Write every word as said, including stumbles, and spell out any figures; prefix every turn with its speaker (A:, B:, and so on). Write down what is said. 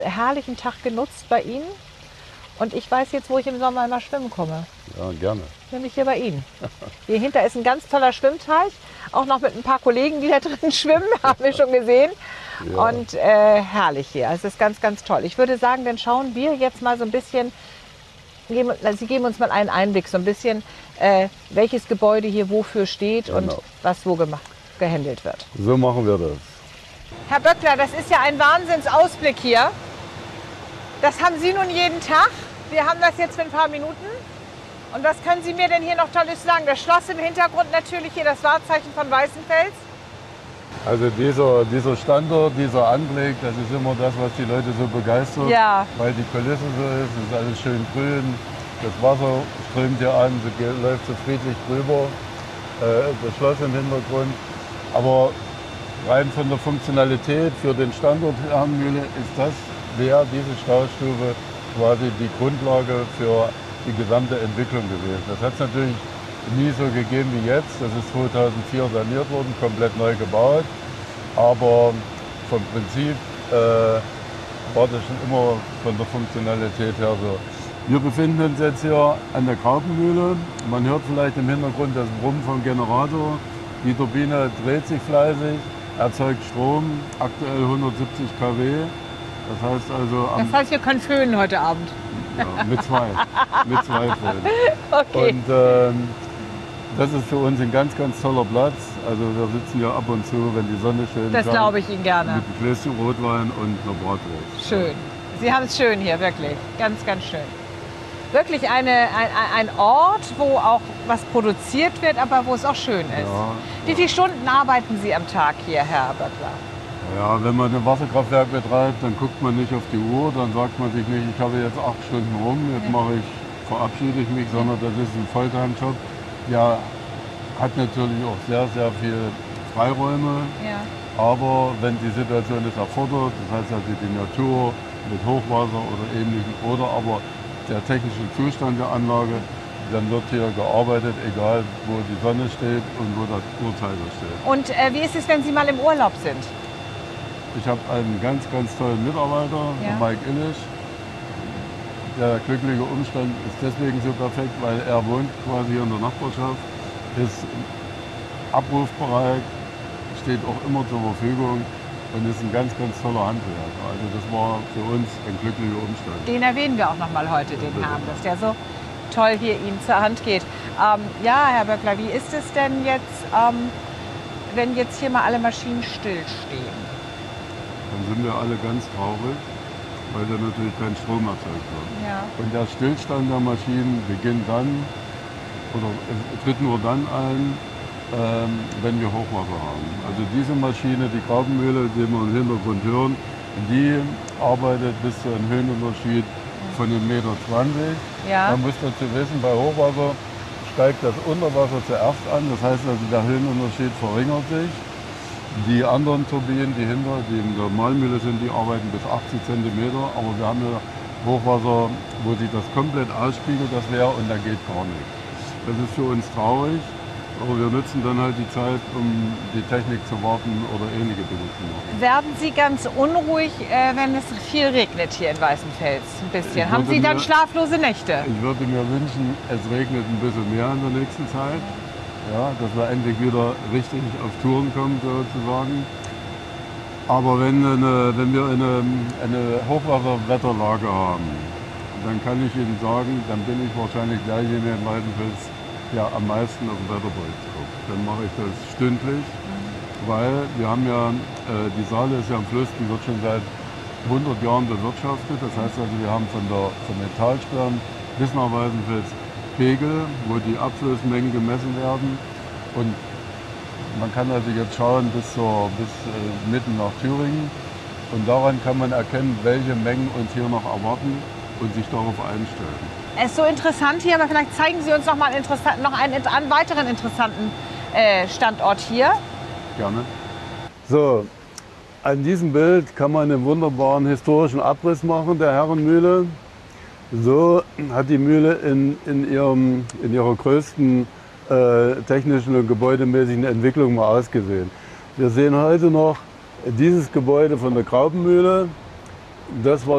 A: Herrlichen Tag genutzt bei Ihnen und ich weiß jetzt, wo ich im Sommer immer schwimmen komme.
B: Ja, gerne.
A: Nämlich hier bei Ihnen. Hier hinter ist ein ganz toller Schwimmteich, auch noch mit ein paar Kollegen, die da drin schwimmen, haben wir schon gesehen.
B: Ja.
A: Und äh, herrlich hier, also es ist ganz, ganz toll. Ich würde sagen, dann schauen wir jetzt mal so ein bisschen, geben, Sie geben uns mal einen Einblick, so ein bisschen, äh, welches Gebäude hier wofür steht und
B: Genau.
A: was wo gemacht, gehandelt wird.
B: So machen wir das.
A: Herr Böckler, das ist ja ein Wahnsinnsausblick hier. Das haben Sie nun jeden Tag. Wir haben das jetzt für ein paar Minuten. Und was können Sie mir denn hier noch Tolles sagen? Das Schloss im Hintergrund natürlich hier, das Wahrzeichen von Weißenfels.
B: Also dieser, dieser Standort, dieser Anblick, das ist immer das, was die Leute so begeistert.
A: Ja.
B: Weil die Kulisse so ist, es ist alles schön grün. Das Wasser strömt hier an, so geht, läuft so friedlich drüber. Äh, das Schloss im Hintergrund. Aber rein von der Funktionalität für den Standort Herrenmühle ist das, wäre diese Staustube quasi die Grundlage für die gesamte Entwicklung gewesen. Das hat es natürlich nie so gegeben wie jetzt. Das ist zweitausendvier saniert worden, komplett neu gebaut. Aber vom Prinzip äh, war das schon immer von der Funktionalität her so. Wir befinden uns jetzt hier an der Graupenmühle. Man hört vielleicht im Hintergrund das Brummen vom Generator. Die Turbine dreht sich fleißig, erzeugt Strom, aktuell hundertsiebzig Kilowatt. Das heißt also... Am
A: Das heißt, wir können föhnen heute Abend.
B: Ja, mit zwei, mit zwei Föhnen.
A: Okay.
B: Und ähm, das ist für uns ein ganz, ganz toller Platz. Also wir sitzen hier ab und zu, wenn die Sonne schön
A: Das
B: scheint,
A: glaube ich Ihnen gerne.
B: mit einem Gläschen Rotwein und einer Bratwurst.
A: Schön. Sie haben es schön hier, wirklich. Ganz, ganz schön. Wirklich eine, ein, ein Ort, wo auch was produziert wird, aber wo es auch schön ist.
B: Ja,
A: Wie viele Stunden arbeiten Sie am Tag hier, Herr Böckler?
B: Ja, wenn man ein Wasserkraftwerk betreibt, dann guckt man nicht auf die Uhr, dann sagt man sich nicht, ich habe jetzt acht Stunden rum, jetzt mache ich, verabschiede ich mich, sondern das ist ein Volltime-Job. Ja, hat natürlich auch sehr, sehr viel Freiräume,
A: Ja.
B: aber wenn die Situation es erfordert, das heißt also die Natur mit Hochwasser oder ähnlichem, oder aber der technische Zustand der Anlage, dann wird hier gearbeitet, egal wo die Sonne steht und wo das Uhrzeiger steht.
A: Und äh, wie ist es, wenn Sie mal im Urlaub sind?
B: Ich habe einen ganz, ganz tollen Mitarbeiter,
A: Ja.
B: Mike Illich. Der glückliche Umstand ist deswegen so perfekt, weil er wohnt quasi hier in der Nachbarschaft, ist abrufbereit, steht auch immer zur Verfügung und ist ein ganz, ganz toller Handwerker. Also das war für uns ein glücklicher Umstand.
A: Den erwähnen wir auch noch mal heute, den
B: bitte.
A: Herrn, dass der so toll hier Ihnen zur Hand geht. Ähm, ja, Herr Böckler, wie ist es denn jetzt, ähm, wenn jetzt hier mal alle Maschinen stillstehen?
B: Dann sind wir alle ganz traurig, weil da natürlich kein Strom erzeugt wird.
A: Ja.
B: Und der Stillstand der Maschinen beginnt dann, oder es tritt nur dann ein, ähm, wenn wir Hochwasser haben. Also diese Maschine, die Graupenmühle, die wir im Hintergrund hören, die arbeitet bis zu einem Höhenunterschied von einem Meter zwanzig.
A: Ja.
B: Man muss dazu wissen, bei Hochwasser steigt das Unterwasser zuerst an, das heißt also der Höhenunterschied verringert sich. Die anderen Turbinen, die hinter, die in der Mahlmühle sind, die arbeiten bis achtzig Zentimeter, aber wir haben ja Hochwasser, wo sich das komplett ausspiegelt, das Leer, und da geht gar nichts. Das ist für uns traurig, aber wir nutzen dann halt die Zeit, um die Technik zu warten oder ähnliche Dinge zu machen.
A: Werden Sie ganz unruhig, äh, wenn es viel regnet hier in Weißenfels? Ein bisschen.
B: Ich
A: Haben
B: würde
A: Sie dann
B: mir-
A: schlaflose Nächte?
B: Ich würde mir wünschen, es regnet ein bisschen mehr in der nächsten Zeit, ja, dass wir endlich wieder richtig auf Touren kommen sozusagen. Aber wenn, eine, wenn wir eine, eine Hochwasserwetterlage haben, dann kann ich Ihnen sagen, dann bin ich wahrscheinlich derjenige in Weißenfels, der am meisten auf den Wetterbericht guckt. Dann mache ich das stündlich, weil wir haben ja, äh, die Saale ist ja am Fluss, die wird schon seit hundert Jahren bewirtschaftet. Das heißt also, wir haben von, der, von den Talsperren bis nach Weißenfels Pegel, wo die Abflussmengen gemessen werden. Und man kann also jetzt schauen bis, zur, bis äh, mitten nach Thüringen. Und daran kann man erkennen, welche Mengen uns hier noch erwarten und sich darauf einstellen.
A: Es ist so interessant hier, aber vielleicht zeigen Sie uns noch mal einen, interessant, noch einen, einen weiteren interessanten äh, Standort hier.
B: Gerne. So, an diesem Bild kann man einen wunderbaren historischen Abriss machen der Herrenmühle. So hat die Mühle in, in, ihrem, in ihrer größten äh, technischen und gebäudemäßigen Entwicklung mal ausgesehen. Wir sehen heute noch dieses Gebäude von der Graupenmühle. Das war